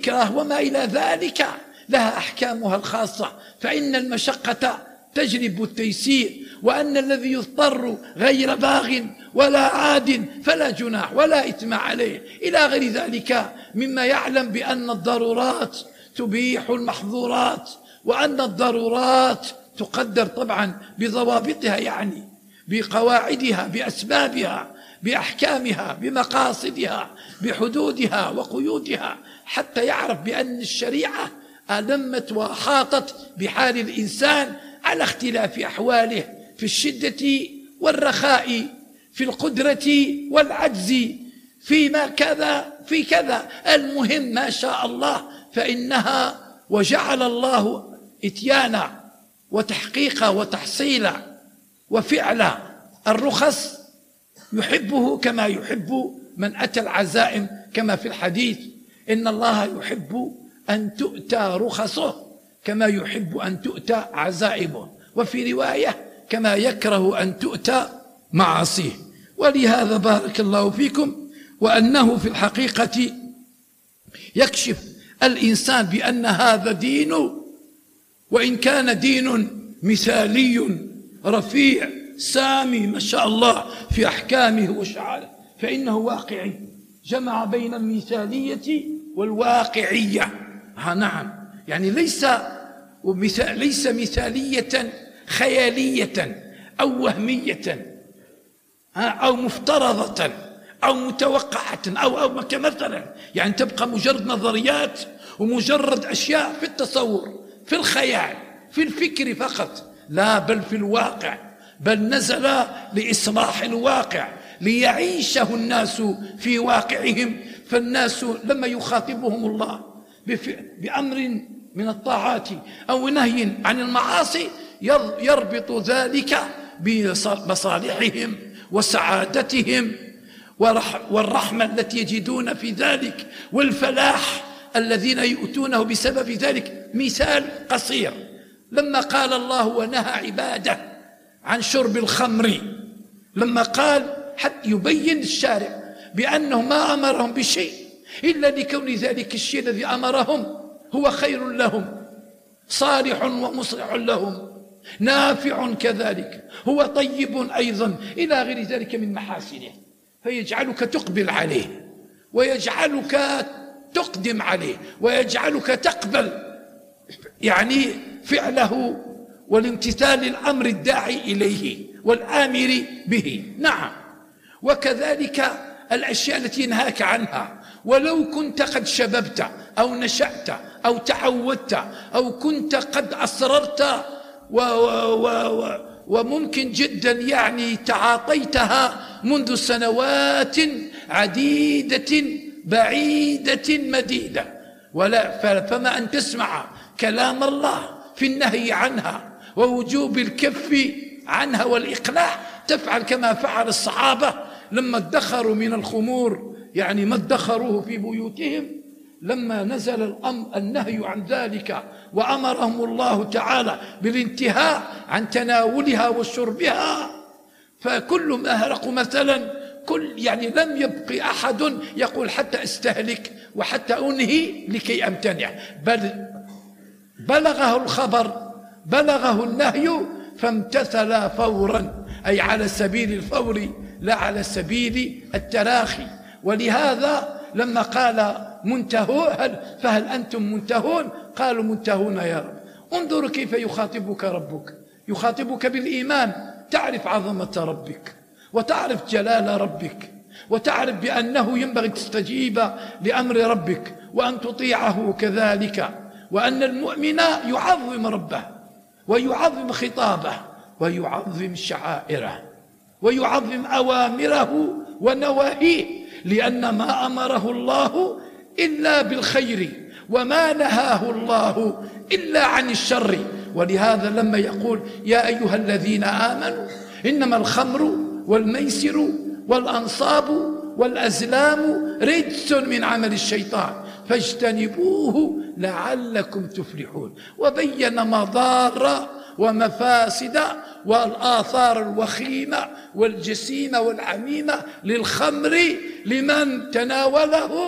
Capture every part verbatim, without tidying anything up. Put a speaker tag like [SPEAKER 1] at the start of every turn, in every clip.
[SPEAKER 1] والإكراه وما إلى ذلك لها أحكامها الخاصة، فإن المشقة تجلب التيسير، وأن الذي يضطر غير باغ ولا عاد فلا جناح ولا إثم عليه إلى غير ذلك مما يعلم بأن الضرورات تبيح المحظورات، وأن الضرورات تقدر طبعا بضوابطها، يعني بقواعدها بأسبابها بأحكامها بمقاصدها بحدودها وقيودها، حتى يعرف بأن الشريعة ألمت وأحاطت بحال الإنسان على اختلاف أحواله في الشدة والرخاء، في القدرة والعجز، فيما كذا في كذا. المهم ما شاء الله فإنها وجعل الله إتيانا وتحقيقا وتحصيلا وفعلا الرخص يحبه كما يحب من أتى العزائم، كما في الحديث إن الله يحب أن تؤتى رخصه كما يحب أن تؤتى عزائمه، وفي رواية كما يكره أن تؤتى معاصيه. ولهذا بارك الله فيكم وأنه في الحقيقة يكشف الإنسان بأن هذا دين، وإن كان دين مثالي رفيع سامي ما شاء الله في أحكامه وشعائره، فإنه واقعي، جمع بين المثالية والواقعية. ها نعم، يعني ليس ليس مثالية خيالية أو وهمية أو مفترضة أو متوقعة أو أو كمثلا، يعني تبقى مجرد نظريات ومجرد أشياء في التصور في الخيال في الفكر فقط، لا بل في الواقع، بل نزل لإصلاح الواقع ليعيشه الناس في واقعهم. فالناس لما يخاطبهم الله بأمر من الطاعات أو نهي عن المعاصي يربط ذلك بمصالحهم وسعادتهم والرحمة التي يجدون في ذلك والفلاح الذين يؤتونه بسبب ذلك. مثال قصير، لما قال الله ونهى عباده عن شرب الخمر، لما قال حتى يبين الشارع بأنه ما أمرهم بشيء إلا لكون ذلك الشيء الذي أمرهم هو خير لهم، صالح ومصلح لهم، نافع كذلك، هو طيب أيضا إلى غير ذلك من محاسنه، فيجعلك تقبل عليه ويجعلك تقدم عليه ويجعلك تقبل يعني فعله والامتثال للأمر الداعي إليه والآمر به. نعم، وكذلك الأشياء التي ينهاك عنها، ولو كنت قد شببت أو نشأت أو تعودت أو كنت قد أصررت و و و وممكن جدا يعني تعاطيتها منذ سنوات عديدة بعيدة مديدة، ولا فما أن تسمع كلام الله في النهي عنها ووجوب الكف عنها والإقلاع، تفعل كما فعل الصحابة لما ادخروا من الخمور، يعني ما ادخروه في بيوتهم، لما نزل الأمر النهي عن ذلك وأمرهم الله تعالى بالانتهاء عن تناولها وشربها، فكل ما أهرقوا مثلا كل يعني لم يبقي أحد يقول حتى استهلك وحتى أنهي لكي أمتنع، بل بلغه الخبر بلغه النهي فامتثل فورا، أي على سبيل الفور لا على سبيل التراخي. ولهذا لما قال منتهون فهل أنتم منتهون قالوا منتهون يا رب. انظروا كيف يخاطبك ربك، يخاطبك بالإيمان، تعرف عظمة ربك وتعرف جلال ربك وتعرف بأنه ينبغي تستجيب لأمر ربك وأن تطيعه كذلك، وأن المؤمن يعظم ربه ويعظم خطابه ويعظم شعائره ويعظم أوامره ونواهيه، لأن ما أمره الله إلا بالخير وما نهاه الله إلا عن الشر. ولهذا لما يقول يا أيها الذين آمنوا إنما الخمر والميسر والأنصاب والأزلام رجس من عمل الشيطان فاجتنبوه لعلكم تفلحون، وبين مضار ومفاسد والآثار الوخيمة والجسيمة والعميمة للخمر لمن تناوله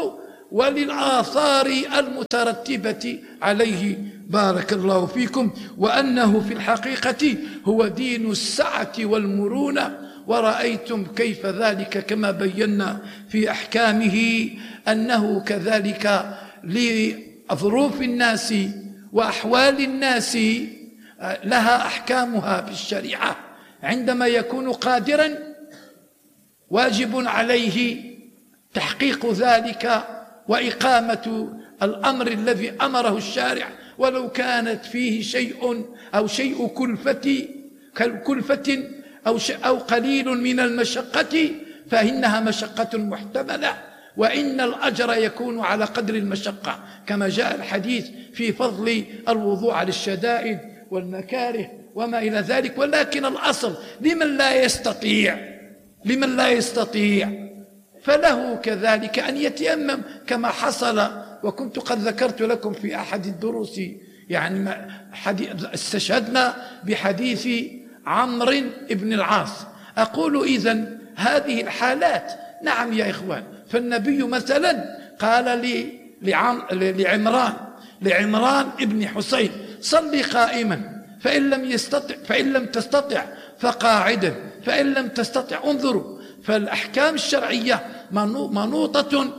[SPEAKER 1] وللآثار المترتبة عليه. بارك الله فيكم. وأنه في الحقيقة هو دين السعة والمرونة، ورأيتم كيف ذلك كما بينا في أحكامه، أنه كذلك لظروف الناس وأحوال الناس لها أحكامها في الشريعة. عندما يكون قادرا واجب عليه تحقيق ذلك وإقامة الأمر الذي أمره الشارع، ولو كانت فيه شيء أو شيء كلفة كلفة أو أو قليل من المشقة فإنها مشقة محتملة، وإن الأجر يكون على قدر المشقة، كما جاء الحديث في فضل الوضوء على الشدائد والمكاره وما إلى ذلك. ولكن الأصل لمن لا يستطيع لمن لا يستطيع فله كذلك أن يتيمم كما حصل. وكنت قد ذكرت لكم في أحد الدروس، يعني استشهدنا بحديث عمرو بن العاص. أقول إذن هذه الحالات نعم يا إخوان، فالنبي مثلا قال لي لعمران لعمران ابن حسين صلي قائما، فإن لم يستطع فإن لم تستطع فقاعدا، فإن لم تستطع انظروا. فالأحكام الشرعية منوطة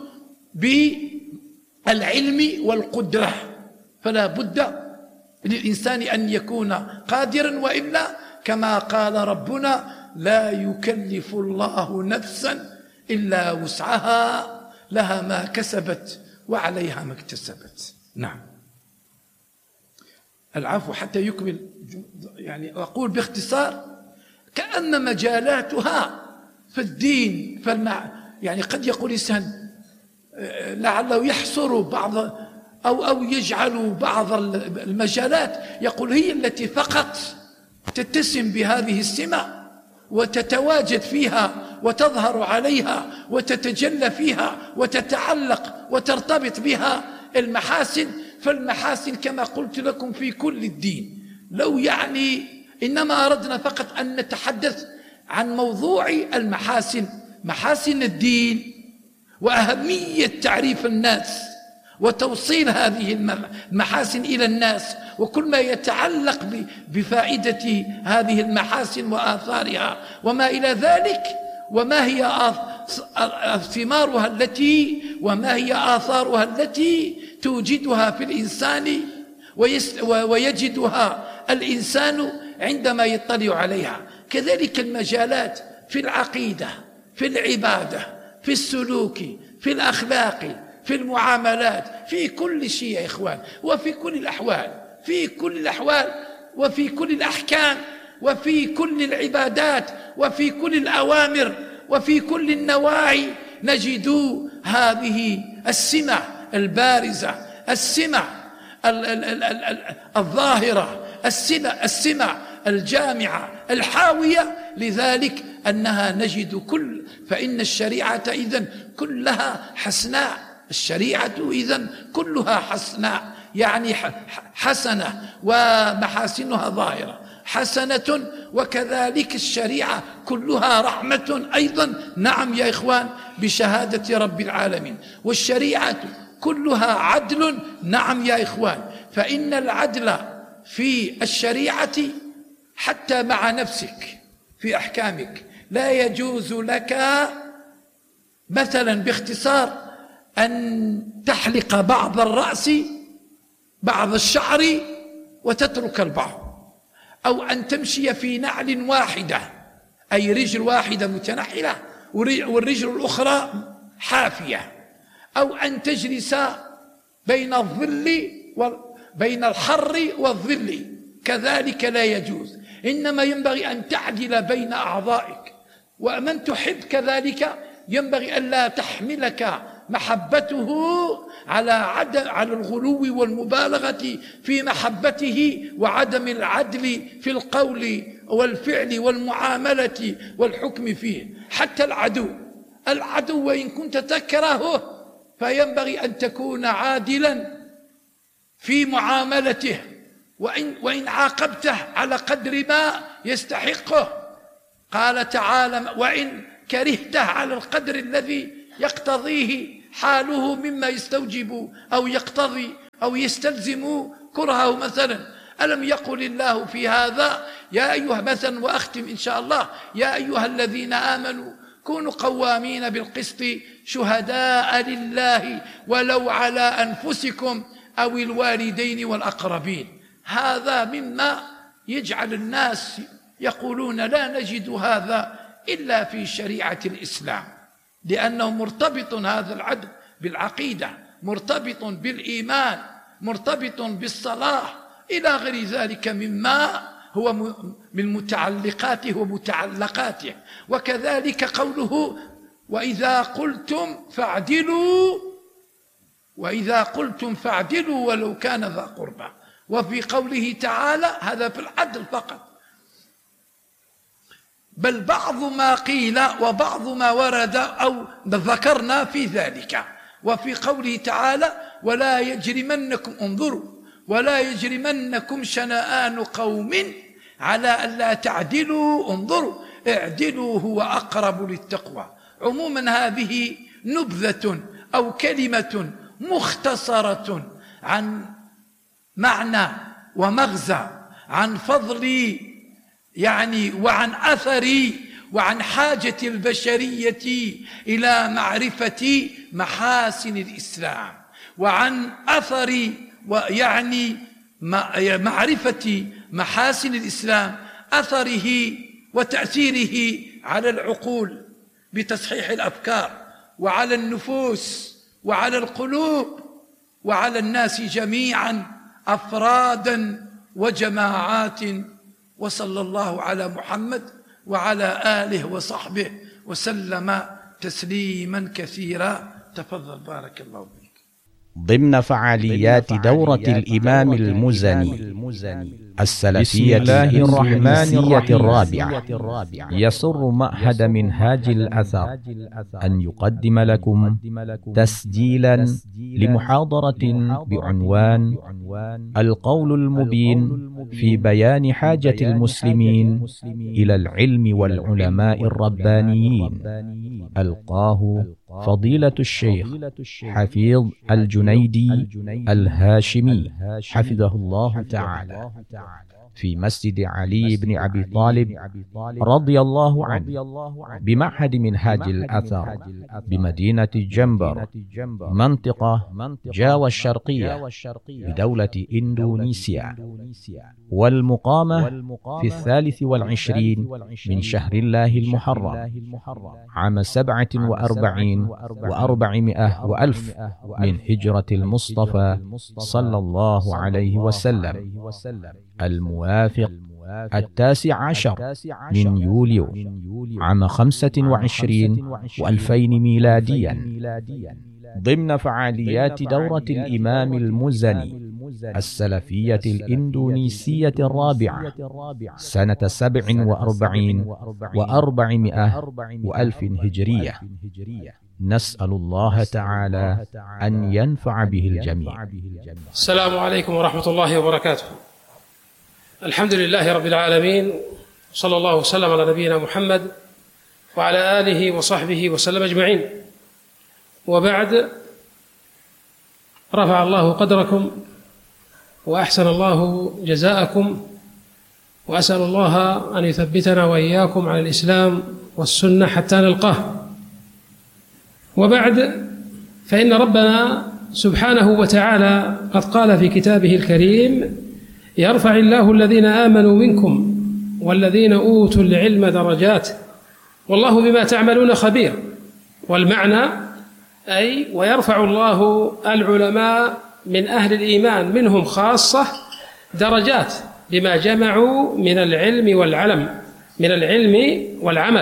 [SPEAKER 1] بالعلم والقدرة، فلا بد للإنسان أن يكون قادرا، وإلا كما قال ربنا لا يكلف الله نفسا إلا وسعها لها ما كسبت وعليها ما اكتسبت. نعم. العفو حتى يكمل، يعني أقول باختصار كأن مجالاتها في الدين، فالمع يعني قد يقول إنسان لعله يحصر بعض أو أو يجعل بعض المجالات يقول هي التي فقط تتسم بهذه السمة وتتواجد فيها وتظهر عليها وتتجلى فيها وتتعلق وترتبط بها المحاسن. فالمحاسن كما قلت لكم في كل الدين. لو يعني إنما أردنا فقط أن نتحدث عن موضوع المحاسن، محاسن الدين وأهمية تعريف الناس وتوصيل هذه المحاسن إلى الناس، وكل ما يتعلق بفائدة هذه المحاسن وآثارها وما إلى ذلك، وما هي ثمارها التي وما هي آثارها التي توجدها في الإنسان ويجدها الإنسان عندما يطلع عليها. كذلك المجالات في العقيدة، في العبادة، في السلوك، في الأخلاق، في المعاملات، في كل شيء يا إخوان، وفي كل الأحوال في كل الأحوال وفي كل الأحكام وفي كل العبادات وفي كل الأوامر وفي كل النواهي نجد هذه السمة البارزة، السمة الظاهرة، السمة السمة الجامعة الحاوية لذلك أنها نجد كل فإن الشريعة إذن كلها حسناء، الشريعة إذن كلها حسناء، يعني حسنة ومحاسنها ظاهرة حسنة، وكذلك الشريعة كلها رحمة أيضا. نعم يا إخوان بشهادة رب العالمين. والشريعة كلها عدل. نعم يا إخوان، فإن العدل في الشريعة حتى مع نفسك في أحكامك لا يجوز لك مثلا باختصار أن تحلق بعض الرأس بعض الشعر وتترك البعض، أو أن تمشي في نعل واحدة، أي رجل واحدة متنحلة والرجل الأخرى حافية، أو أن تجلس بين الظل بين الحر والظل، كذلك لا يجوز. إنما ينبغي أن تعدل بين أعضائك، ومن تحب كذلك ينبغي أن لا تحملك محبته على عدم على الغلو والمبالغة في محبته وعدم العدل في القول والفعل والمعاملة والحكم فيه. حتى العدو العدو وإن كنت تكرهه فينبغي أن تكون عادلا في معاملته، وإن, وإن عاقبته على قدر ما يستحقه. قال تعالى وإن كرهته على القدر الذي يقتضيه حاله مما يستوجب أو يقتضي أو يستلزم كرهه مثلا. ألم يقل الله في هذا يا أيها مثلا، وأختم إن شاء الله، يا أيها الذين آمنوا كونوا قوامين بالقسط شهداء لله ولو على أنفسكم أو الوالدين والأقربين. هذا مما يجعل الناس يقولون لا نجد هذا إلا في شريعة الإسلام، لأنه مرتبط هذا العدل بالعقيدة، مرتبط بالإيمان، مرتبط بالصلاة إلى غير ذلك مما هو من متعلقاته ومتعلقاته. وكذلك قوله وإذا قلتم فاعدلوا، وإذا قلتم فاعدلوا ولو كان ذا قربى. وفي قوله تعالى هذا في العدل فقط، بل بعض ما قيل وبعض ما ورد أو ذكرنا في ذلك. وفي قوله تعالى ولا يجرمنكم، انظروا، ولا يجرمنكم شنآن قوم على ألا تعدلوا، انظروا، اعدلوا هو أقرب للتقوى. عموما هذه نبذة أو كلمة مختصرة عن معنى ومغزى، عن فضل يعني وعن أثر وعن حاجة البشرية إلى معرفة محاسن الإسلام، وعن أثر ويعني معرفة محاسن الإسلام، أثره وتأثيره على العقول بتصحيح الأفكار، وعلى النفوس، وعلى القلوب، وعلى الناس جميعا أفرادا وجماعات. وصلى الله على محمد وعلى آله وصحبه وسلم تسليما كثيرا. تفضل بارك الله فيك.
[SPEAKER 2] ضمن فعاليات دورة الإمام المزني السلفية الرحمانية الرابعة، يسر معهد منهاج الأثر أن يقدم لكم تسجيلا لمحاضرة بعنوان القول المبين في بيان حاجة المسلمين إلى العلم والعلماء الربانيين، ألقاه فضيلة الشيخ حفيظ الجنيدي الهاشمي حفظه الله تعالى في مسجد علي بن أبي طالب رضي الله عنه بمعهد منهاج الأثر بمدينة جنبر منطقة جاوا الشرقية بدولة إندونيسيا، والمقامة في الثالث والعشرين من شهر الله المحرم عام سبعة وأربعين وأربعمائة وألف من هجرة المصطفى صلى الله عليه وسلم، الموافق التاسع عشر من يوليو عام خمسة وعشرين وألفين ميلاديا، ضمن فعاليات دورة الإمام المزني السلفية الإندونيسية الرابعة سنة سبع وأربعين وأربعمائة وألف هجرية. نسأل الله تعالى أن ينفع به الجميع.
[SPEAKER 3] السلام عليكم ورحمة الله وبركاته. الحمد لله رب العالمين، صلى الله وسلم على نبينا محمد وعلى آله وصحبه وسلم أجمعين. وبعد، رفع الله قدركم وأحسن الله جزاءكم، وأسأل الله أن يثبتنا وإياكم على الإسلام والسنة حتى نلقاه. وبعد، فإن ربنا سبحانه وتعالى قد قال في كتابه الكريم: يرفع الله الذين آمنوا منكم والذين أوتوا العلم درجات والله بما تعملون خبير. والمعنى أي ويرفع الله العلماء من أهل الإيمان منهم خاصة درجات بما جمعوا من العلم والعلم من العلم والعمل،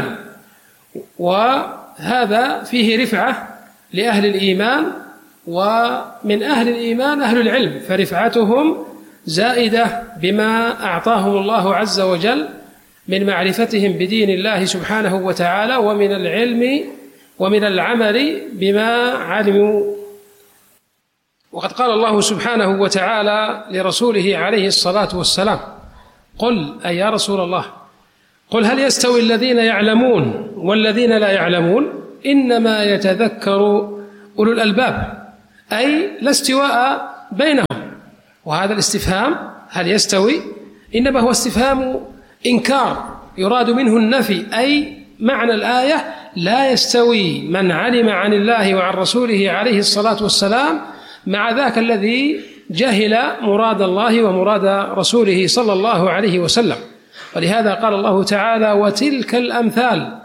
[SPEAKER 3] وهذا فيه رفعة لأهل الإيمان، ومن أهل الإيمان أهل العلم، فرفعتهم زائدة بما أعطاهم الله عز وجل من معرفتهم بدين الله سبحانه وتعالى، ومن العلم ومن العمل بما علموا. وقد قال الله سبحانه وتعالى لرسوله عليه الصلاة والسلام: قل أي يا رسول الله، قل هل يستوي الذين يعلمون والذين لا يعلمون؟ إنما يتذكر أولو الألباب، أي لا استواء بينهم. وهذا الاستفهام هل يستوي إنما هو استفهام إنكار يراد منه النفي، أي معنى الآية لا يستوي من علم عن الله وعن رسوله عليه الصلاة والسلام مع ذاك الذي جهل مراد الله ومراد رسوله صلى الله عليه وسلم. ولهذا قال الله تعالى: وتلك الأمثال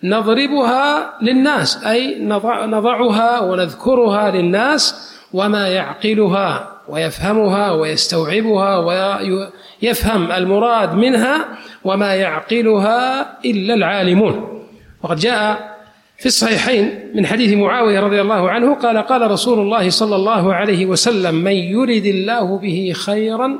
[SPEAKER 3] نضربها للناس، أي نضعها ونذكرها للناس، وما يعقلها ويفهمها ويستوعبها ويفهم المراد منها وما يعقلها إلا العالمون. وقد جاء في الصحيحين من حديث معاوية رضي الله عنه قال: قال رسول الله صلى الله عليه وسلم: من يرد الله به خيرا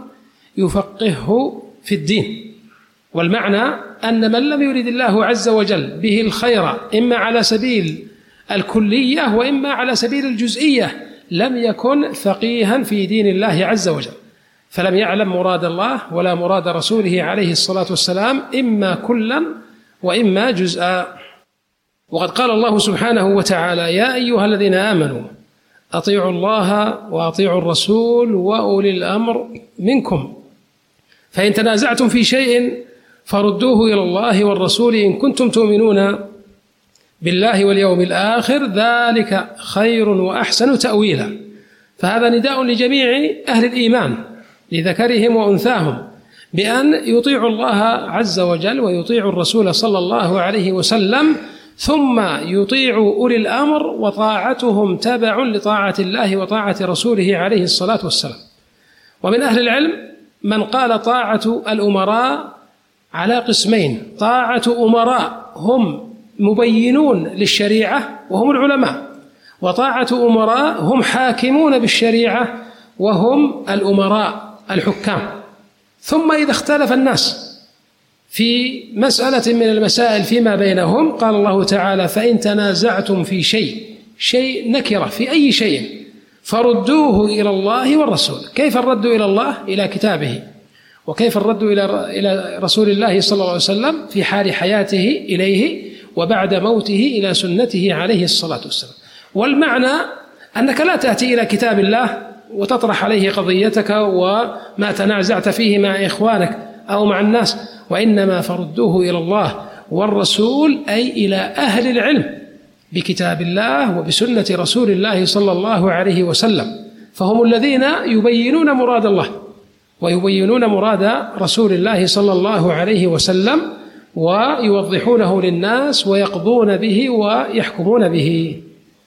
[SPEAKER 3] يفقهه في الدين. والمعنى أن من لم يرد الله عز وجل به الخير إما على سبيل الكلية وإما على سبيل الجزئية لم يكن فقيها في دين الله عز وجل، فلم يعلم مراد الله ولا مراد رسوله عليه الصلاة والسلام إما كلا وإما جزءا. وقد قال الله سبحانه وتعالى: يا أيها الذين آمنوا أطيعوا الله وأطيعوا الرسول وأولي الأمر منكم، فإن تنازعتم في شيء فردوه إلى الله والرسول إن كنتم تؤمنون بالله واليوم الآخر، ذلك خير وأحسن تأويلا. فهذا نداء لجميع أهل الإيمان لذكرهم وأنثاهم بأن يطيعوا الله عز وجل ويطيعوا الرسول صلى الله عليه وسلم، ثم يطيعوا أولي الأمر، وطاعتهم تبع لطاعة الله وطاعة رسوله عليه الصلاة والسلام. ومن أهل العلم من قال طاعة الأمراء على قسمين: طاعة أمراء هم مبينون للشريعة وهم العلماء، وطاعة أمراء هم حاكمون بالشريعة وهم الأمراء الحكام. ثم إذا اختلف الناس في مسألة من المسائل فيما بينهم قال الله تعالى: فإن تنازعتم في شيء، شيء نكرة في أي شيء، فردوه إلى الله والرسول. كيف الرد إلى الله؟ إلى كتابه. وكيف الرد إلى رسول الله صلى الله عليه وسلم في حال حياته إليه وبعد موته إلى سنته عليه الصلاة والسلام. والمعنى أنك لا تأتي إلى كتاب الله وتطرح عليه قضيتك وما تنازعت فيه مع إخوانك أو مع الناس، وإنما فردوه إلى الله والرسول، أي إلى أهل العلم بكتاب الله وبسنة رسول الله صلى الله عليه وسلم، فهم الذين يبينون مراد الله ويبينون مراد رسول الله صلى الله عليه وسلم ويوضحونه للناس ويقضون به ويحكمون به.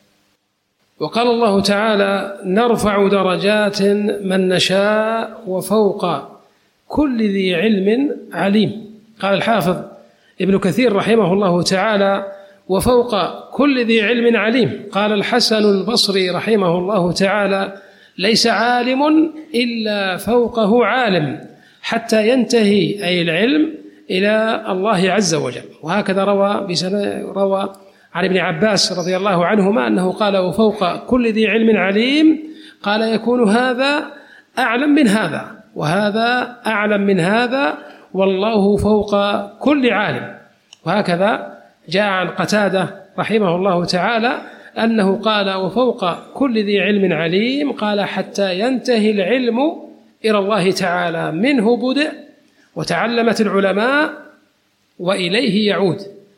[SPEAKER 3] وقال الله تعالى: نرفع درجات من نشاء وفوق كل ذي علم عليم. قال الحافظ ابن كثير رحمه الله تعالى: وفوق كل ذي علم عليم. قال الحسن البصري رحمه الله تعالى: ليس عالم إلا فوقه عالم حتى ينتهي أي العلم إلى الله عز وجل. وهكذا روى روى عن ابن عباس رضي الله عنهما أنه قال: وفوق كل ذي علم عليم. قال: يكون هذا أعلم من هذا وهذا أعلم من هذا والله فوق كل عالم. وهكذا جاء عن قتادة رحمه الله تعالى أنه قال: وفوق كل ذي علم عليم. قال: حتى ينتهي العلم إلى الله تعالى، منه بدأ وتعلمت العلماء وإليه يعود.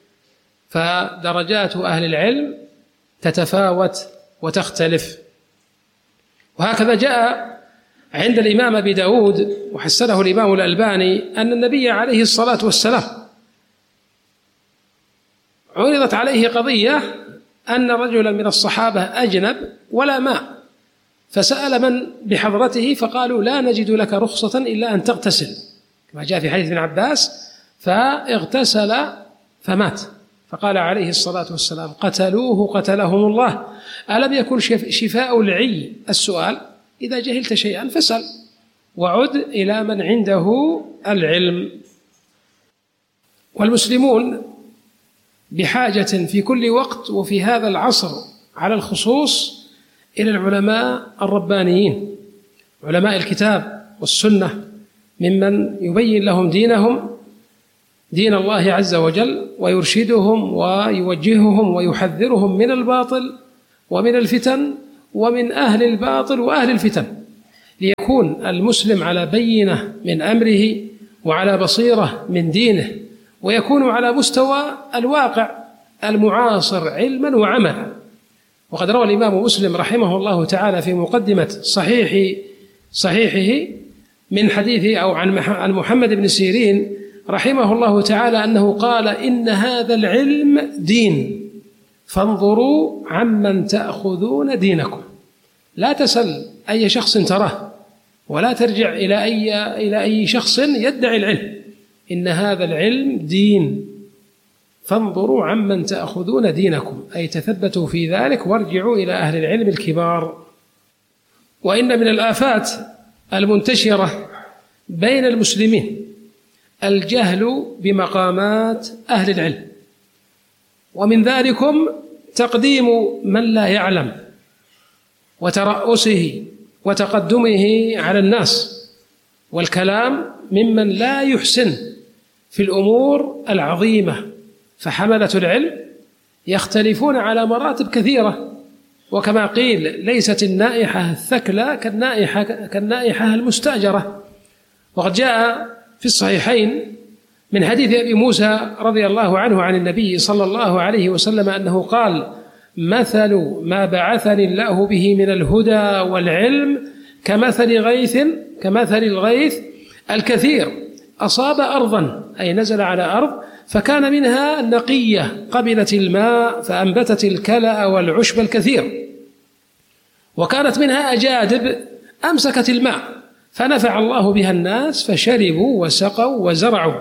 [SPEAKER 3] فدرجات أهل العلم تتفاوت وتختلف. وهكذا جاء عند الإمام أبي داود وحسنه الإمام الألباني أن النبي عليه الصلاة والسلام عرضت عليه قضية أن رجلا من الصحابة أجنب ولا ماء، فسأل من بحضرته فقالوا: لا نجد لك رخصة إلا أن تغتسل، كما جاء في حديث ابن عباس. فاغتسل فمات. فقال عليه الصلاة والسلام: قتلوه قتلهم الله. ألم يكن شفاء العي السؤال؟ إذا جهلت شيئا فاسأل وعد إلى من عنده العلم. والمسلمون بحاجة في كل وقت وفي هذا العصر على الخصوص إلى العلماء الربانيين، علماء الكتاب والسنة، ممن يبين لهم دينهم، دين الله عز وجل، ويرشدهم ويوجههم ويحذرهم من الباطل ومن الفتن ومن أهل الباطل وأهل الفتن، ليكون المسلم على بينة من أمره وعلى بصيرة من دينه، ويكون على مستوى الواقع المعاصر علما وعملا. وقد روى الإمام مسلم رحمه الله تعالى في مقدمة صحيح صحيحه من حديث أو عن محمد بن سيرين رحمه الله تعالى أنه قال: إن هذا العلم دين، فانظروا عمن تأخذون دينكم. لا تسل أي شخص تراه، ولا ترجع إلى أي إلى أي شخص يدعي العلم. إن هذا العلم دين، فانظروا عمن تأخذون دينكم، أي تثبتوا في ذلك وارجعوا إلى أهل العلم الكبار. وإن من الآفات المنتشرة بين المسلمين الجهل بمقامات أهل العلم، ومن ذلكم تقديم من لا يعلم وترأسه وتقدمه على الناس، والكلام ممن لا يحسن في الأمور العظيمة. فحملة العلم يختلفون على مراتب كثيرة، وكما قيل: ليست النائحة الثكلى كالنائحة, كالنائحة المستأجرة. وقد جاء في الصحيحين من حديث أبي موسى رضي الله عنه عن النبي صلى الله عليه وسلم أنه قال: مثل ما بعثني الله به من الهدى والعلم كمثل غيث كمثل الغيث الكثير أصاب أرضا، أي نزل على أرض فكان منها نقية قبلت الماء فأنبتت الكلأ والعشب الكثير، وكانت منها أجادب أمسكت الماء فنفع الله بها الناس فشربوا وسقوا وزرعوا.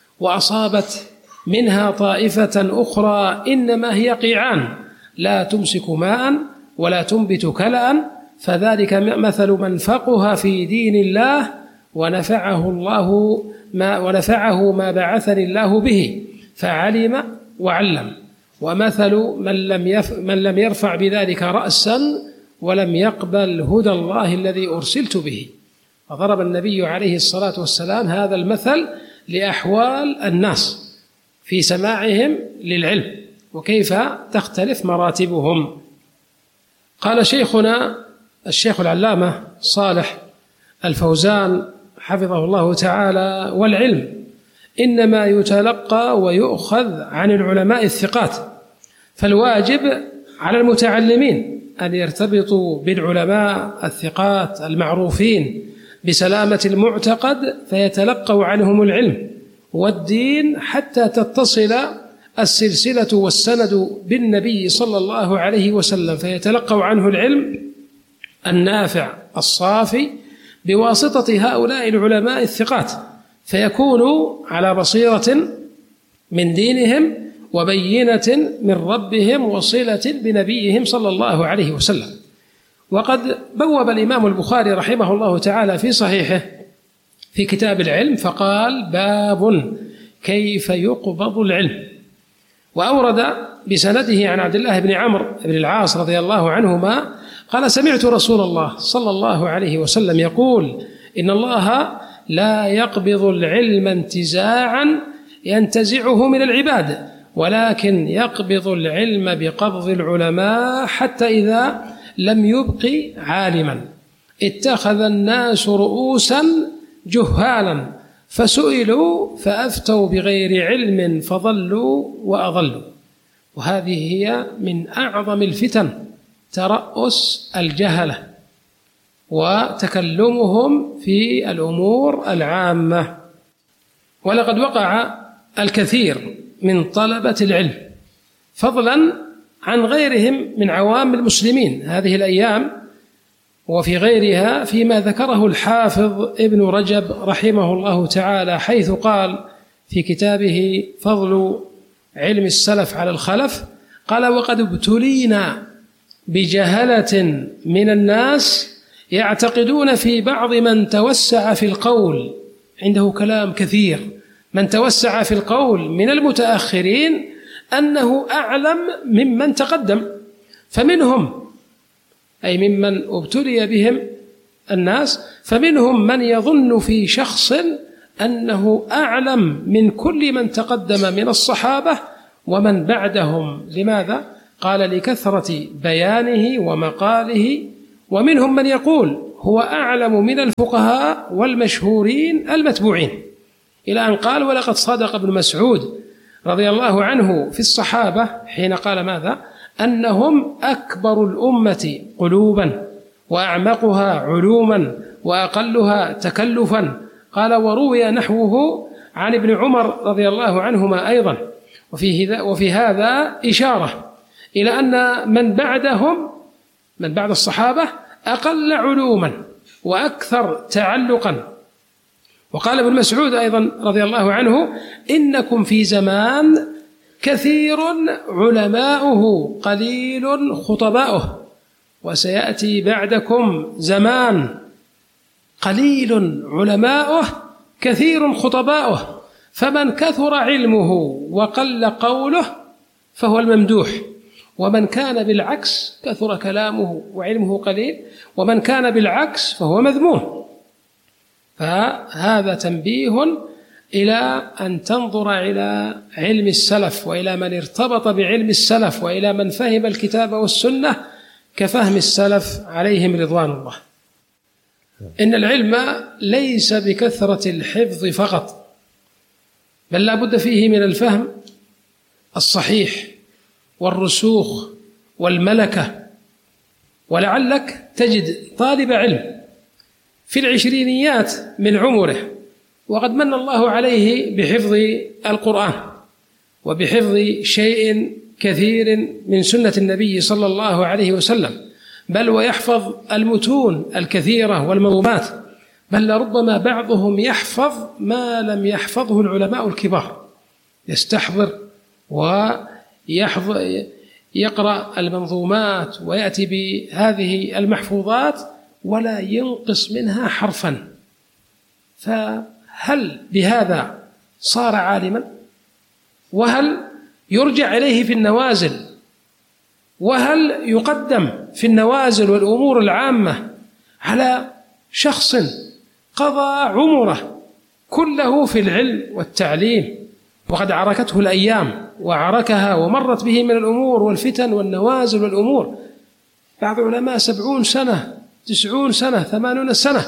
[SPEAKER 3] وأصابت منها طائفة أخرى إنما هي قيعان لا تمسك ماء ولا تنبت كلأ، فذلك مثل من فقه في دين الله ونفعه الله ما ونفعه ما بعثني الله به فعلم وعلم، ومثل من لم يف من لم يرفع بذلك رأسا ولم يقبل هدى الله الذي أرسلت به. فضرب النبي عليه الصلاة والسلام هذا المثل لأحوال الناس في سماعهم للعلم وكيف تختلف مراتبهم. قال شيخنا الشيخ العلامة صالح الفوزان حفظه الله تعالى: والعلم إنما يتلقى ويؤخذ عن العلماء الثقات، فالواجب على المتعلمين أن يرتبطوا بالعلماء الثقات المعروفين بسلامة المعتقد فيتلقوا عنهم العلم والدين حتى تتصل السلسلة والسند بالنبي صلى الله عليه وسلم، فيتلقوا عنه العلم النافع الصافي بواسطة هؤلاء العلماء الثقات، فيكونوا على بصيرة من دينهم وبينة من ربهم وصلة بنبيهم صلى الله عليه وسلم. وقد بوب الإمام البخاري رحمه الله تعالى في صحيحه في كتاب العلم فقال: باب كيف يقبض العلم. وأورد بسنده عن عبد الله بن عمرو بن العاص رضي الله عنهما قال: سمعت رسول الله صلى الله عليه وسلم يقول: إن الله لا يقبض العلم انتزاعا ينتزعه من العباد، ولكن يقبض العلم بقبض العلماء حتى إذا لم يبق عالما اتخذ الناس رؤوسا جهالا فسئلوا فأفتوا بغير علم فضلوا وأضلوا. وهذه هي من أعظم الفتن، ترأس الجهلة وتكلمهم في الأمور العامة. ولقد وقع الكثير من طلبة العلم فضلا عن غيرهم من عوام المسلمين هذه الأيام وفي غيرها فيما ذكره الحافظ ابن رجب رحمه الله تعالى، حيث قال في كتابه فضل علم السلف على الخلف قال: وقد ابتلينا بجهلة من الناس يعتقدون في بعض من توسع في القول، عنده كلام كثير، من توسع في القول من المتأخرين أنه أعلم ممن تقدم، فمنهم أي ممن ابتلي بهم الناس فمنهم من يظن في شخص أنه أعلم من كل من تقدم من الصحابة ومن بعدهم. لماذا؟ قال لكثرة بيانه ومقاله، ومنهم من يقول هو أعلم من الفقهاء والمشهورين المتبوعين، إلى أن قال ولقد صدق ابن مسعود رضي الله عنه في الصحابة حين قال ماذا؟ أنهم أكبر الأمة قلوبا وأعمقها علوما وأقلها تكلفا. قال وروي نحوه عن ابن عمر رضي الله عنهما أيضا. وفي, وفي هذا إشارة إلى أن من بعدهم من بعد الصحابة أقل علوما وأكثر تعلقا. وقال ابن مسعود أيضا رضي الله عنه إنكم في زمان كثير علماؤه قليل خطباؤه، وسيأتي بعدكم زمان قليل علماؤه كثير خطباؤه، فمن كثر علمه وقل قوله فهو الممدوح، ومن كان بالعكس كثر كلامه وعلمه قليل، ومن كان بالعكس فهو مذموم. فهذا تنبيه إلى أن تنظر إلى علم السلف، وإلى من ارتبط بعلم السلف، وإلى من فهم الكتاب والسنة كفهم السلف عليهم رضوان الله. إن العلم ليس بكثرة الحفظ فقط، بل لا بد فيه من الفهم الصحيح والرسوخ والملكة. ولعلك تجد طالب علم في العشرينيات من عمره وقد من الله عليه بحفظ القرآن وبحفظ شيء كثير من سنة النبي صلى الله عليه وسلم، بل ويحفظ المتون الكثيرة والمنظومات، بل لربما بعضهم يحفظ ما لم يحفظه العلماء الكبار، يستحضر ويحفظ يقرأ المنظومات ويأتي بهذه المحفوظات ولا ينقص منها حرفا. فهل بهذا صار عالما؟ وهل يرجع إليه في النوازل؟ وهل يقدم في النوازل والأمور العامة على شخص قضى عمره كله في العلم والتعليم وقد عركته الأيام وعركها ومرت به من الأمور والفتن والنوازل والأمور؟ بعض العلماء سبعون سنة تسعون سنة ثمانون سنة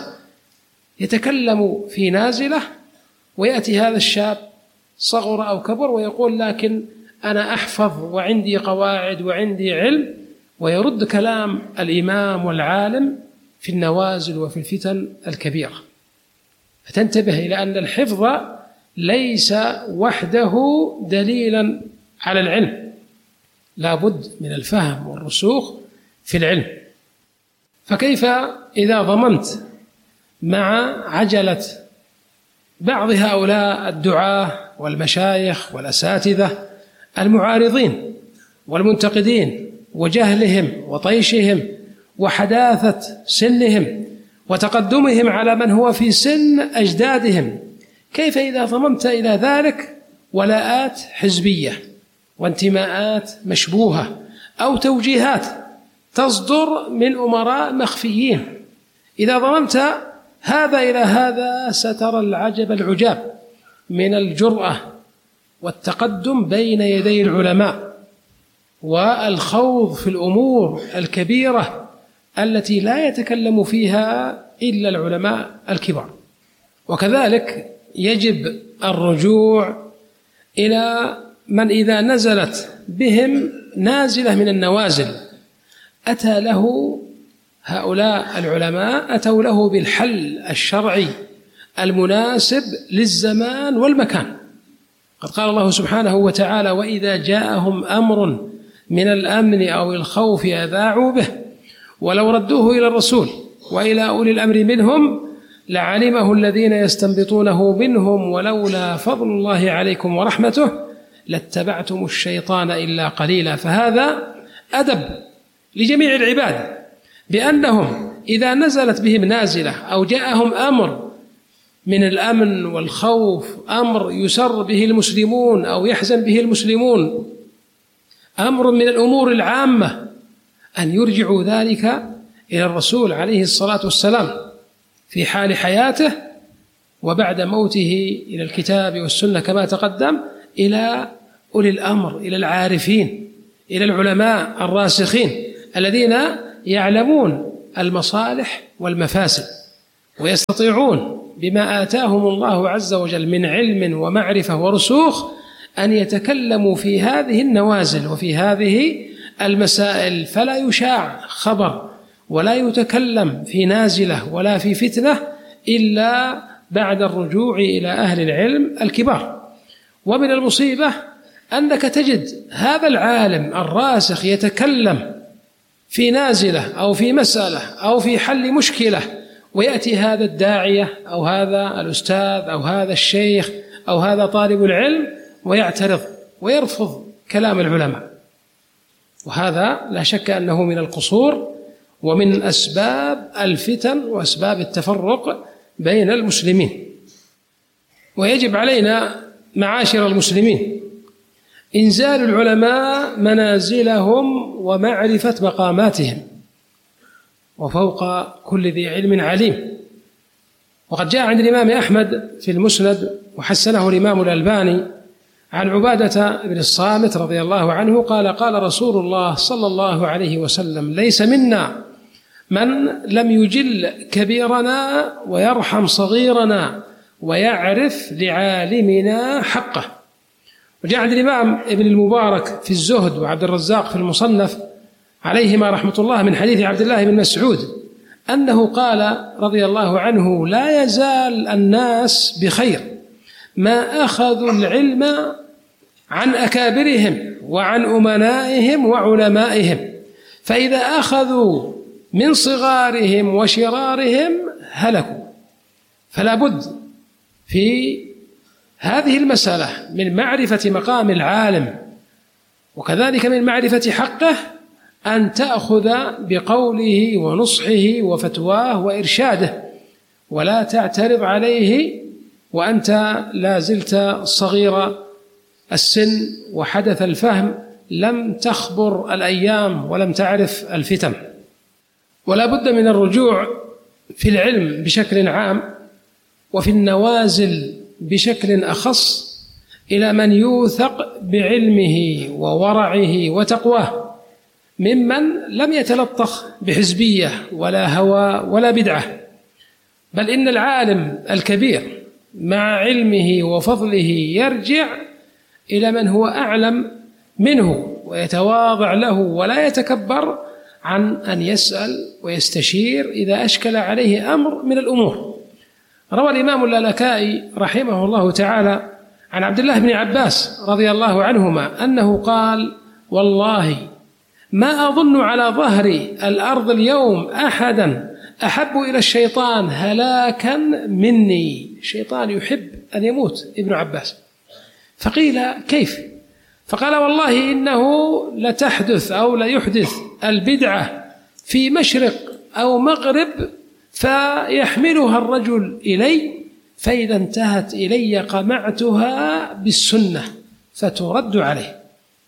[SPEAKER 3] يتكلم في نازلة، ويأتي هذا الشاب صغر أو كبر ويقول لكن أنا أحفظ وعندي قواعد وعندي علم، ويرد كلام الإمام والعالم في النوازل وفي الفتن الكبيرة. فتنتبه إلى أن الحفظ ليس وحده دليلا على العلم، لا بد من الفهم والرسوخ في العلم. فكيف إذا ضمنت مع عجلة بعض هؤلاء الدعاة والمشايخ والأساتذة المعارضين والمنتقدين وجهلهم وطيشهم وحداثة سنهم وتقدمهم على من هو في سن أجدادهم؟ كيف إذا ضممت إلى ذلك ولاءات حزبية وانتماءات مشبوهة أو توجيهات تصدر من أمراء مخفيين؟ إذا ضممت هذا إلى هذا سترى العجب العجاب من الجرأة والتقدم بين يدي العلماء والخوض في الأمور الكبيرة التي لا يتكلم فيها إلا العلماء الكبار. وكذلك يجب الرجوع إلى من إذا نزلت بهم نازلة من النوازل أتى له هؤلاء العلماء أتوا له بالحل الشرعي المناسب للزمان والمكان. قد قال الله سبحانه وتعالى وإذا جاءهم أمر من الأمن أو الخوف أذاعوا به ولو ردوه إلى الرسول وإلى أولي الأمر منهم لعلمه الذين يستنبطونه منهم ولولا فضل الله عليكم ورحمته لاتبعتم الشيطان إلا قليلا. فهذا أدب لجميع العباد بأنهم إذا نزلت بهم نازلة أو جاءهم أمر من الأمن والخوف، أمر يسر به المسلمون أو يحزن به المسلمون، أمر من الأمور العامة، أن يرجعوا ذلك إلى الرسول عليه الصلاة والسلام في حال حياته وبعد موته إلى الكتاب والسنة كما تقدم، إلى أولي الأمر، إلى العارفين، إلى العلماء الراسخين الذين يعلمون المصالح والمفاسد ويستطيعون بما آتاهم الله عز وجل من علم ومعرفة ورسوخ أن يتكلموا في هذه النوازل وفي هذه المسائل، فلا يشاع خبر ولا يتكلم في نازلة ولا في فتنة إلا بعد الرجوع إلى أهل العلم الكبار. ومن المصيبة أنك تجد هذا العالم الراسخ يتكلم في نازلة أو في مسألة أو في حل مشكلة، ويأتي هذا الداعية أو هذا الأستاذ أو هذا الشيخ أو هذا طالب العلم ويعترض ويرفض كلام العلماء، وهذا لا شك أنه من القصور ومن أسباب الفتن وأسباب التفرق بين المسلمين. ويجب علينا معاشر المسلمين إنزال العلماء منازلهم ومعرفة مقاماتهم، وفوق كل ذي علم عليم. وقد جاء عند الإمام أحمد في المسند وحسنه الإمام الألباني عن عبادة بن الصامت رضي الله عنه قال: قال رسول الله صلى الله عليه وسلم: ليس منا من لم يجل كبيرنا ويرحم صغيرنا ويعرف لعالمنا حقه. وجاء عند الإمام ابن المبارك في الزهد وعبد الرزاق في المصنف عليهما رحمة الله من حديث عبد الله بن مسعود أنه قال رضي الله عنه: لا يزال الناس بخير ما أخذوا العلم عن أكابرهم وعن أمنائهم وعلمائهم، فإذا أخذوا من صغارهم وشرارهم هلكوا. فلا بد في هذه المسألة من معرفة مقام العالم وكذلك من معرفة حقه أن تأخذ بقوله ونصحه وفتواه وإرشاده، ولا تعترض عليه وأنت لا زلت صغير السن وحدث الفهم، لم تخبر الأيام ولم تعرف الفتن. ولا بد من الرجوع في العلم بشكل عام وفي النوازل بشكل أخص إلى من يوثق بعلمه وورعه وتقواه، ممن لم يتلطخ بحزبية ولا هوى ولا بدعة، بل إن العالم الكبير مع علمه وفضله يرجع إلى من هو أعلم منه ويتواضع له ولا يتكبر عن أن يسأل ويستشير إذا أشكل عليه أمر من الأمور. روى الإمام اللالكائي رحمه الله تعالى عن عبد الله بن عباس رضي الله عنهما أنه قال: والله ما أظن على ظهر الأرض اليوم أحدا أحب إلى الشيطان هلاكا مني. الشيطان يحب أن يموت ابن عباس. فقيل: كيف؟ فقال: والله إنه لتحدث أو ليحدث البدعة في مشرق أو مغرب فيحملها الرجل إلي، فإذا انتهت إلي قمعتها بالسنة فترد عليه.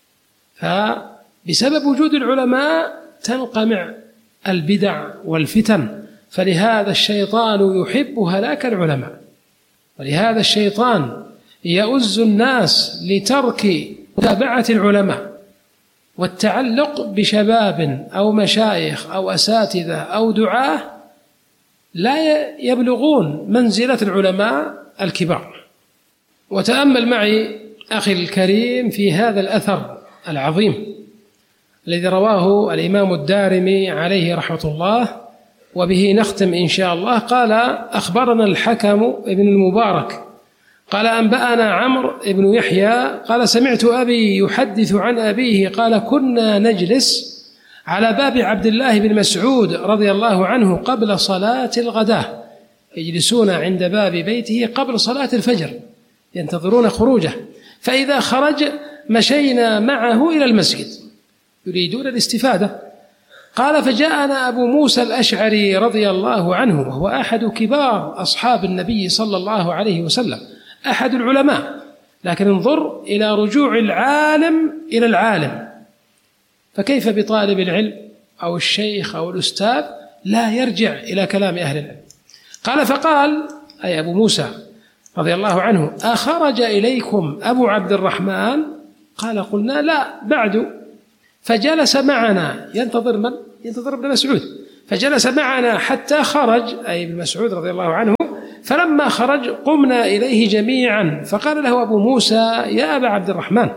[SPEAKER 3] فبسبب وجود العلماء تنقمع البدع والفتن، فلهذا الشيطان يحب هلاك العلماء، ولهذا الشيطان يؤز الناس لترك متابعة العلماء والتعلق بشباب أو مشايخ أو أساتذة أو دعاة لا يبلغون منزلة العلماء الكبار. وتأمل معي أخي الكريم في هذا الأثر العظيم الذي رواه الإمام الدارمي عليه رحمة الله، وبه نختم إن شاء الله. قال: أخبرنا الحكم ابن المبارك قال: أنبأنا عمرو بن يحيى قال: سمعت أبي يحدث عن أبيه قال: كنا نجلس على باب عبد الله بن مسعود رضي الله عنه قبل صلاة الغداء، يجلسون عند باب بيته قبل صلاة الفجر ينتظرون خروجه، فإذا خرج مشينا معه إلى المسجد يريدون الاستفادة. قال: فجاءنا أبو موسى الأشعري رضي الله عنه وهو أحد كبار أصحاب النبي صلى الله عليه وسلم، أحد العلماء، لكن انظر إلى رجوع العالم إلى العالم، فكيف بطالب العلم أو الشيخ أو الأستاذ لا يرجع إلى كلام أهل العلم؟ قال: فقال أي أبو موسى رضي الله عنه: أخرج إليكم أبو عبد الرحمن؟ قال: قلنا لا بعد. فجلس معنا ينتظر من؟ ينتظر ابن مسعود، فجلس معنا حتى خرج، أي ابن مسعود رضي الله عنه. فلما خرج قمنا إليه جميعا، فقال له أبو موسى: يا أبا عبد الرحمن،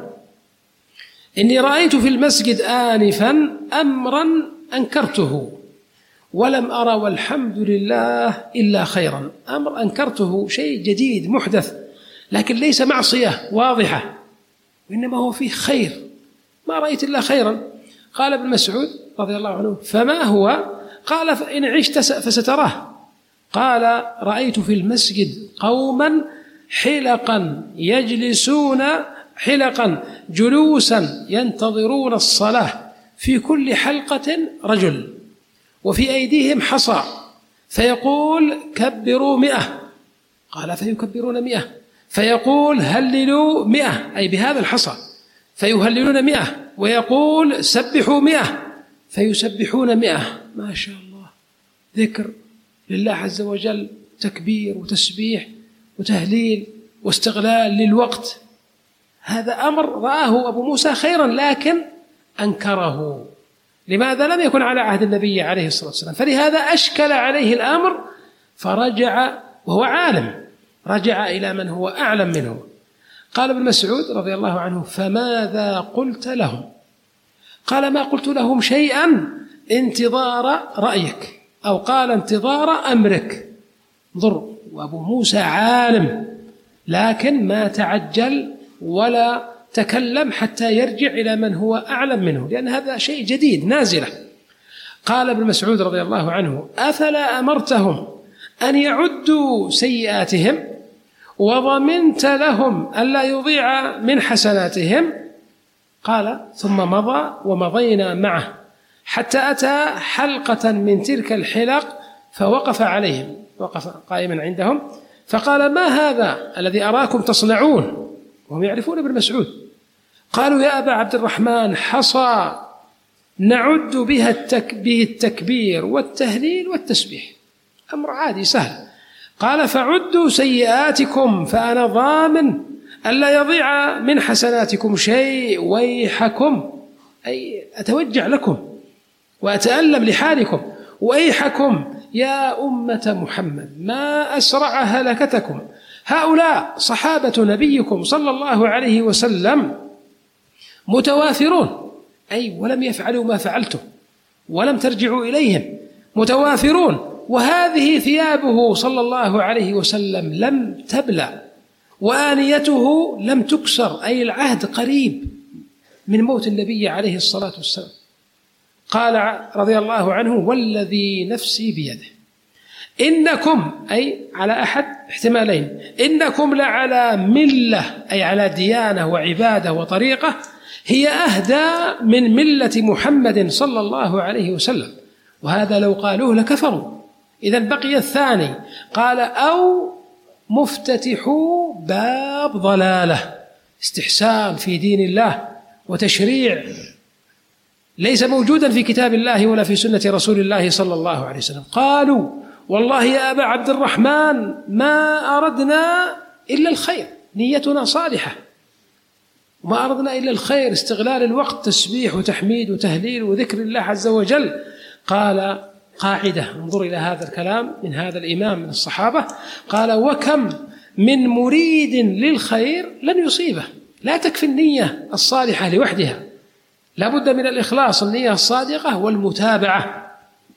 [SPEAKER 3] إني رأيت في المسجد آنفا أمرا أنكرته ولم أرى والحمد لله إلا خيرا. أمر أنكرته، شيء جديد محدث، لكن ليس معصية واضحة، وإنما هو فيه خير، ما رأيت إلا خيرا. قال ابن مسعود رضي الله عنه: فما هو؟ قال: فإن عشت فستراه. قال: رأيت في المسجد قوما حلقا يجلسون حلقا جلوسا ينتظرون الصلاة، في كل حلقة رجل، وفي أيديهم حصى، فيقول: كبروا مئة. قال: فيكبرون مئة. فيقول: هللوا مئة، أي بهذا الحصى، فيهللون مئة. ويقول: سبحوا مئة، فيسبحون مئة. ما شاء الله، ذكر لله عز وجل، تكبير وتسبيح وتهليل واستغلال للوقت. هذا أمر رآه أبو موسى خيرا لكن أنكره. لماذا؟ لم يكن على عهد النبي عليه الصلاة والسلام، فلهذا أشكل عليه الأمر، فرجع وهو عالم، رجع إلى من هو أعلم منه. قال ابن مسعود رضي الله عنه: فماذا قلت لهم؟ قال: ما قلت لهم شيئا انتظار رأيك، أو قال انتظار أمرك. انظر، وأبو موسى عالم لكن ما تعجل ولا تكلم حتى يرجع إلى من هو أعلم منه، لأن هذا شيء جديد نازلة. قال ابن مسعود رضي الله عنه: أفلا أمرتهم أن يعدوا سيئاتهم وضمنت لهم ألا يضيع من حسناتهم؟ قال: ثم مضى ومضينا معه حتى أتى حلقة من تلك الحلق، فوقف عليهم، وقف قائما عندهم، فقال: ما هذا الذي أراكم تصنعون؟ وهم يعرفون ابن مسعود. قالوا: يا أبا عبد الرحمن، حصى نعد بها التك... به التكبير والتهليل والتسبيح، أمر عادي سهل. قال: فعدوا سيئاتكم فأنا ضامن ألا يضيع من حسناتكم شيء، ويحكم، أي أتوجع لكم وأتألم لحالكم، ويحكم يا أمة محمد، ما أسرع هلكتكم، هؤلاء صحابة نبيكم صلى الله عليه وسلم متوافرون، أي ولم يفعلوا ما فعلتم ولم ترجعوا إليهم، متوافرون، وهذه ثيابه صلى الله عليه وسلم لم تبلى، وآنيته لم تكسر، أي العهد قريب من موت النبي عليه الصلاة والسلام. قال رضي الله عنه: والذي نفسي بيده إنكم، أي على أحد احتمالين، إنكم لعلى ملة، أي على ديانة وعبادة وطريقة هي أهدى من ملة محمد صلى الله عليه وسلم، وهذا لو قالوه لكفروا. إذن بقي الثاني، قال: أو مفتتحوا باب ضلالة، استحسان في دين الله وتشريع ليس موجودا في كتاب الله ولا في سنة رسول الله صلى الله عليه وسلم. قالوا: والله يا أبا عبد الرحمن ما أردنا إلا الخير، نيتنا صالحة، وما أردنا إلا الخير، استغلال الوقت، تسبيح وتحميد وتهليل وذكر الله عز وجل. قال: قاعدة، انظر إلى هذا الكلام من هذا الإمام من الصحابة، قال: وكم من مريد للخير لن يصيبه. لا تكفي النية الصالحة لوحدها، لا بد من الإخلاص، النية الصادقة والمتابعة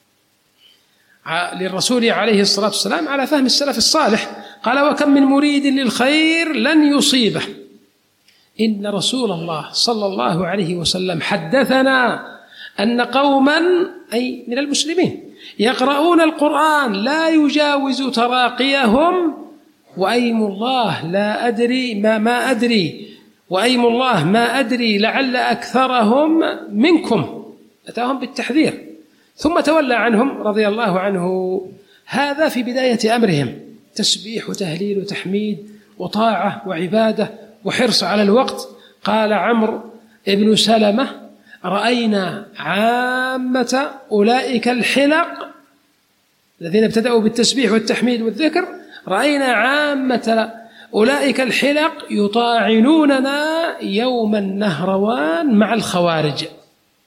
[SPEAKER 3] للرسول عليه الصلاة والسلام على فهم السلف الصالح. قال: وكم من مريد للخير لن يصيبه، إن رسول الله صلى الله عليه وسلم حدثنا أن قوما، أي من المسلمين، يقرؤون القرآن لا يجاوز تراقيهم، وأيم الله لا أدري ما ما أدري وأيم الله ما أدري لعل أكثرهم منكم. أتاهم بالتحذير، ثم تولى عنهم رضي الله عنه. هذا في بداية أمرهم، تسبيح وتهليل وتحميد وطاعة وعبادة وحرص على الوقت. قال عمرو بن سلمة: رأينا عامة أولئك الحلق الذين ابتدأوا بالتسبيح والتحميد والذكر، رأينا عامة أولئك الحلق يطاعنوننا يوم النهروان مع الخوارج.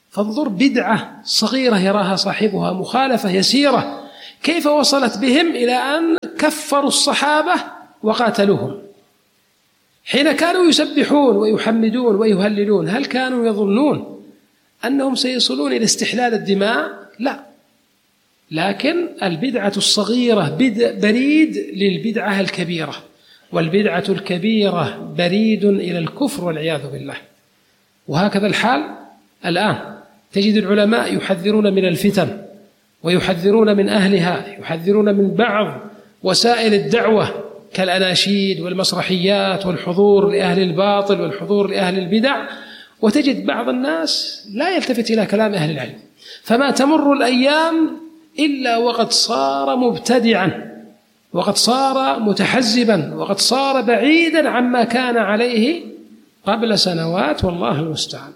[SPEAKER 3] فانظر بدعة صغيرة يراها صاحبها مخالفة يسيرة كيف وصلت بهم إلى أن كفروا الصحابة وقاتلوهم. حين كانوا يسبحون ويحمدون ويهللون هل كانوا يظنون أنهم سيصلون إلى استحلال الدماء؟ لا، لكن البدعة الصغيرة بريد للبدعة الكبيرة، والبدعة الكبيرة بريد إلى الكفر والعياذ بالله. وهكذا الحال الآن، تجد العلماء يحذرون من الفتن ويحذرون من أهلها، يحذرون من بعض وسائل الدعوة كالأناشيد والمسرحيات والحضور لأهل الباطل والحضور لأهل البدع، وتجد بعض الناس لا يلتفت إلى كلام أهل العلم، فما تمر الأيام إلا وقد صار مبتدعا، وقد صار متحزبا، وقد صار بعيدا عما كان عليه قبل سنوات، والله المستعان.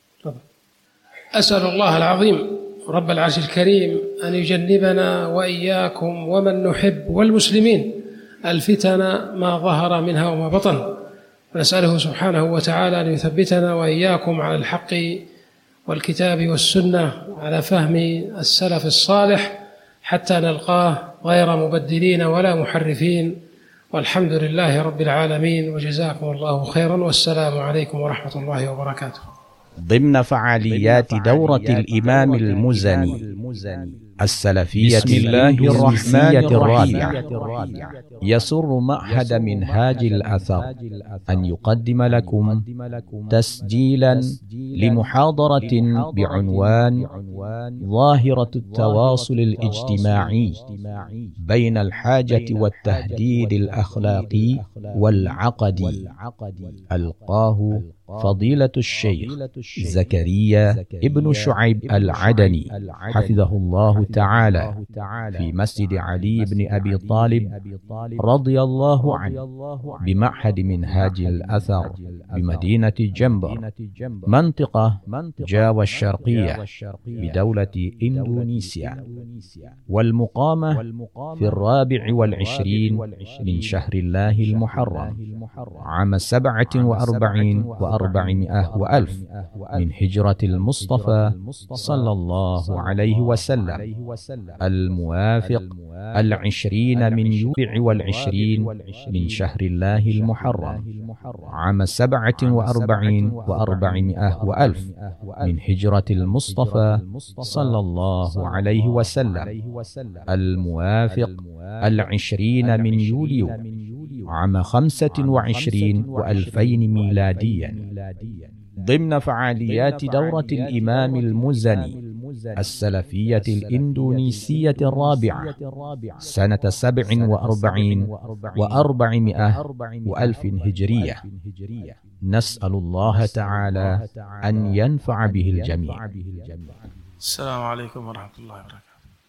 [SPEAKER 3] أسأل الله العظيم رب العرش الكريم أن يجنبنا وإياكم ومن نحب والمسلمين الفتن ما ظهر منها وما بطن، ونسأله سبحانه وتعالى أن يثبتنا وإياكم على الحق والكتاب والسنة على فهم السلف الصالح حتى نلقاه غير مبدلين ولا محرفين، والحمد لله رب العالمين، وجزاكم الله خيرا، والسلام عليكم ورحمة الله وبركاته.
[SPEAKER 2] ضمن فعاليات دورة الإمام المزني السلفية
[SPEAKER 4] بسم الله الرحمن
[SPEAKER 2] الرابعة، يسر معهد منهاج الأثر أن يقدم لكم تسجيلا لمحاضرة بعنوان ظاهرة التواصل الاجتماعي بين الحاجة والتهديد الأخلاقي والعقدي، ألقاه فضيلة الشيخ زكريا ابن شعيب العدني حفظه الله تعالى في مسجد علي بن أبي طالب رضي الله عنه بمعهد منهاج الأثر بمدينة جنبر منطقة جاوة الشرقية بدولة إندونيسيا، والمقامة في الرابع والعشرين من شهر الله المحرم عام سبعة وأربعين وأربعمائة وألف من هجرة المصطفى صلى الله عليه وسلم، الموافق العشرين من يوبع والعشرين من شهر الله المحرم عام سبعة وأربعين وأربعمائة وألف من هجرة المصطفى صلى الله عليه وسلم، الموافق العشرين من يوليو عام خمسة وعشرين وألفين ميلاديا، ضمن فعاليات دورة الإمام المزني السلفية الإندونيسية الرابعة سنة سبع وأربعين وأربعمائة وألف هجرية. نسأل الله تعالى أن ينفع به الجميع.
[SPEAKER 5] السلام عليكم ورحمة الله وبركاته.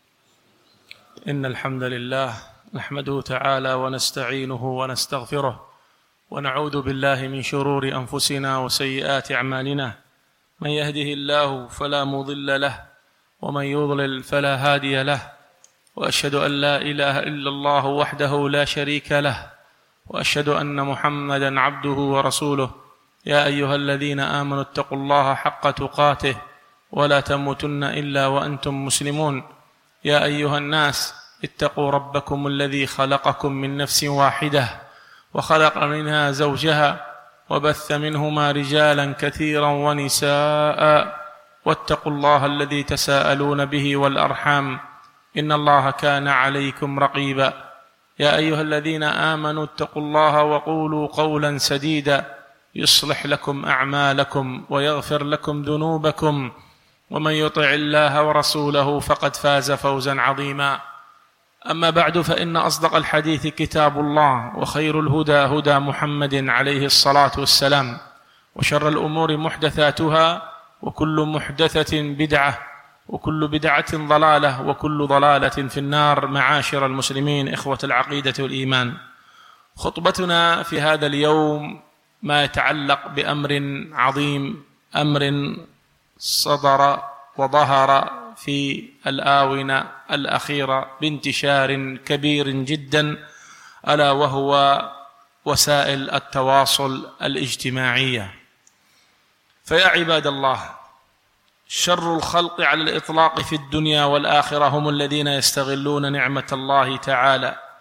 [SPEAKER 5] إن الحمد لله نحمده تعالى ونستعينه ونستغفره، ونعوذ بالله من شرور أنفسنا وسيئات أعمالنا، من يهده الله فلا مضل له ومن يضلل فلا هادي له، وأشهد أن لا إله إلا الله وحده لا شريك له، وأشهد أن محمدًا عبده ورسوله. يا أيها الذين آمنوا اتقوا الله حق تقاته ولا تموتن إلا وأنتم مسلمون. يا أيها الناس اتقوا ربكم الذي خلقكم من نفس واحدة وخلق منها زوجها وبث منهما رجالا كثيرا ونساء، واتقوا الله الذي تساءلون به والأرحام إن الله كان عليكم رقيبا. يا أيها الذين آمنوا اتقوا الله وقولوا قولا سديدا يصلح لكم أعمالكم ويغفر لكم ذنوبكم، ومن يطع الله ورسوله فقد فاز فوزا عظيما. أما بعد، فإن أصدق الحديث كتاب الله، وخير الهدى هدى محمد عليه الصلاة والسلام، وشر الأمور محدثاتها، وكل محدثة بدعة، وكل بدعة ضلالة، وكل ضلالة في النار. معاشر المسلمين إخوة العقيدة والإيمان، خطبتنا في هذا اليوم ما يتعلق بأمر عظيم، أمر صدر وظهر في الآونة الأخيرة بانتشار كبير جدا، ألا وهو وسائل التواصل الاجتماعية. فيا عباد الله، شر الخلق على الإطلاق في الدنيا والآخرة هم الذين يستغلون نعمة الله تعالى